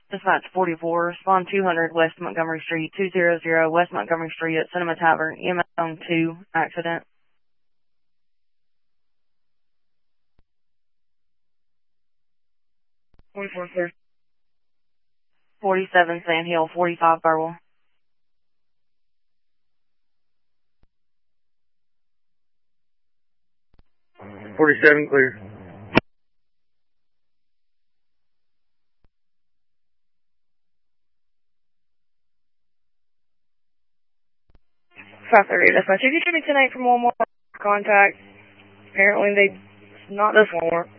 Dispatch 44, spawn 200 West Montgomery Street, 200 West Montgomery Street at Cinema Tavern, EMS on 2, accident. 44, sir. 47 Sand Hill, 45 Burwell. 47 clear. Dispatch. If you give me tonight for one more contact, apparently not this one more.